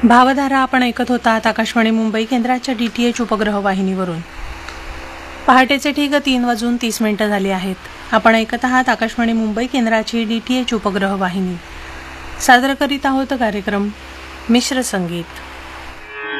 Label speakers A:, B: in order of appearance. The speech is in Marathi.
A: भावधारा आपण ऐकत होतात आकाशवाणी मुंबई केंद्राच्या DTH उपग्रह वाहिनीवरून. पहाटेचे ठीक 3:30 झाले आहेत. आपण ऐकत आहात आकाशवाणी मुंबई केंद्राची DTH उपग्रह वाहिनी. सादर करीत आहोत कार्यक्रम मिश्र संगीत.